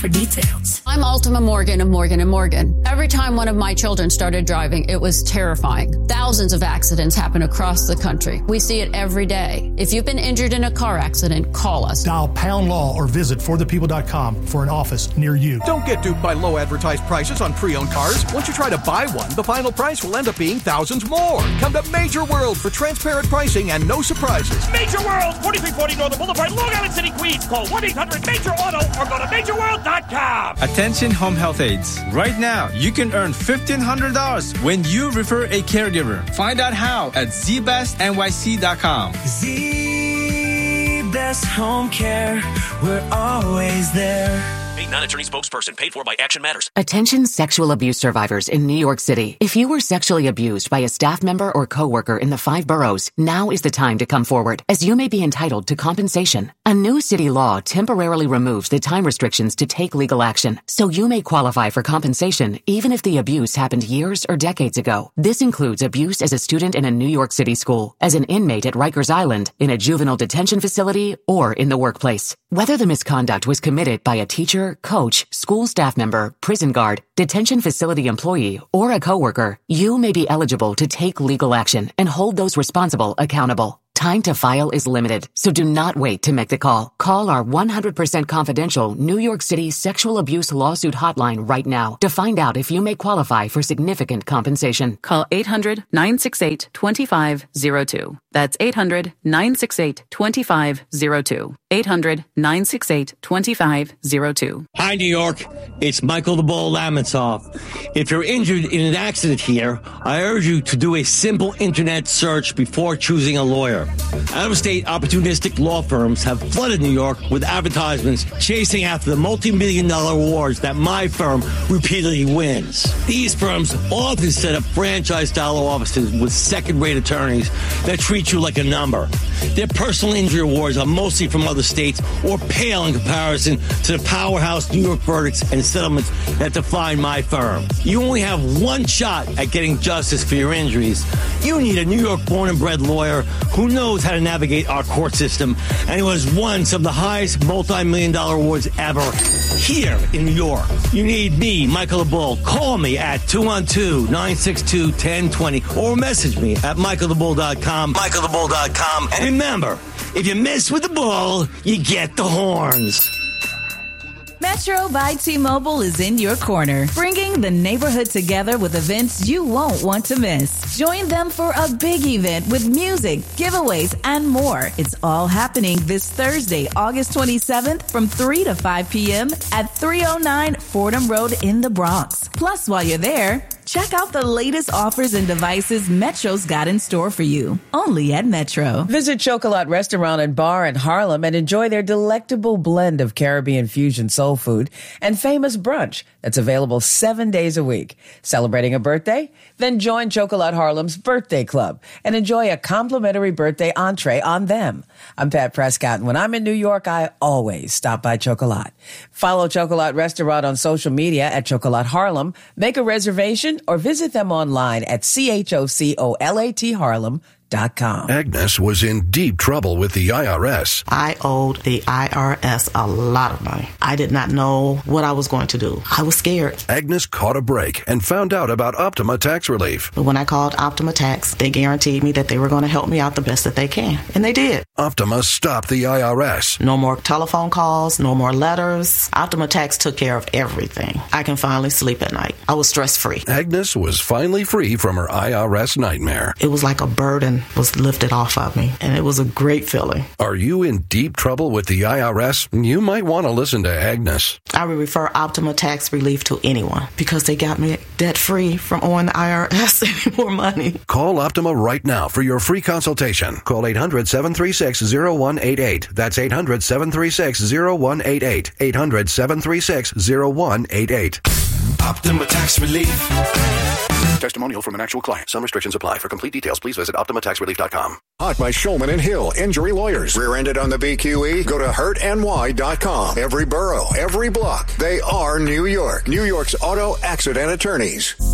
for details. I'm Ultima Morgan of Morgan & Morgan. Every time one of my children started driving, it was terrifying. Thousands of accidents happen across the country. We see it every day. If you've been injured in a car accident, call us. Dial pound law or visit forthepeople.com for an office near you. Don't get duped by low advertised prices on pre-owned cars. Once you try to buy one, the final price will end up being thousands more. Come to Major World for transparent pricing and no surprises. Major World, 4340 Northern Boulevard, Long Island City, Queens. Call 1-800-MAJOR-AUTO or go to MajorWorld.com. Attention home health aides. Right now, you can earn $1,500 when you refer a caregiver. Find out how at zbestnyc.com. Z-Best Home Care. We're always there. A non-attorney spokesperson paid for by Action Matters. Attention sexual abuse survivors in New York City. If you were sexually abused by a staff member or coworker in the 5 boroughs, now is the time to come forward, as you may be entitled to compensation. A new city law temporarily removes the time restrictions to take legal action, so you may qualify for compensation even if the abuse happened years or decades ago. This includes abuse as a student in a New York City school, as an inmate at Rikers Island, in a juvenile detention facility, or in the workplace. Whether the misconduct was committed by a teacher, coach, school staff member, prison guard, detention facility employee, or a coworker, you may be eligible to take legal action and hold those responsible accountable. Time to file is limited, so do not wait to make the call. Call our 100% confidential New York City sexual abuse lawsuit hotline right now to find out if you may qualify for significant compensation. Call 800-968-2502. That's 800-968-2502. 800-968-2502. Hi, New York. It's Michael the Bull Lamonsoff. If you're injured in an accident here, I urge you to do a simple internet search before choosing a lawyer. Out-of-state opportunistic law firms have flooded New York with advertisements chasing after the multi-million-dollar awards that my firm repeatedly wins. These firms often set up franchise-style offices with second-rate attorneys that treat you like a number. Their personal injury awards are mostly from other states or pale in comparison to the powerhouse New York verdicts and settlements that define my firm. You only have one shot at getting justice for your injuries. You need a New York born and bred lawyer who knows how to navigate our court system and who has won some of the highest multi-million-dollar awards ever here in New York. You need me, Michael the Bull. Call me at 212-962-1020 or message me at michaelthebull.com, michaelthebull.com. And remember, if you mess with the bull, you get the horns. Metro by T-Mobile is in your corner, bringing the neighborhood together with events you won't want to miss. Join them for a big event with music, giveaways, and more. It's all happening this Thursday, August 27th from 3 to 5 p.m. at 309 Fordham Road in the Bronx. Plus, while you're there, check out the latest offers and devices Metro's got in store for you. Only at Metro. Visit Chocolat Restaurant and Bar in Harlem and enjoy their delectable blend of Caribbean fusion soul food and famous brunch that's available 7 days a week. Celebrating a birthday? Then join Chocolat Harlem's Birthday Club and enjoy a complimentary birthday entree on them. I'm Pat Prescott, and when I'm in New York, I always stop by Chocolat. Follow Chocolat Restaurant on social media at Chocolat Harlem, make a reservation, or visit them online at CHOCOLATHarlem.com. Agnes was in deep trouble with the IRS. I owed the IRS a lot of money. I did not know what I was going to do. I was scared. Agnes caught a break and found out about Optima Tax Relief. But when I called Optima Tax, they guaranteed me that they were going to help me out the best that they can. And they did. Optima stopped the IRS. No more telephone calls, no more letters. Optima Tax took care of everything. I can finally sleep at night. I was stress-free. Agnes was finally free from her IRS nightmare. It was like a burden was lifted off of me, and it was a great feeling. Are you in deep trouble with the IRS? You might want to listen to Agnes. I would refer Optima Tax Relief to anyone because they got me debt-free from owing the IRS any more money. Call Optima right now for your free consultation. Call 800-736-0188. That's 800-736-0188. 800-736-0188. Optima Tax Relief. Testimonial from an actual client. Some restrictions apply. For complete details, please visit OptimaTaxRelief.com. Hot by Shulman and Hill Injury Lawyers. Rear-ended on the BQE? Go to hurtny.com. Every borough, every block. They are New York. New York's auto accident attorneys.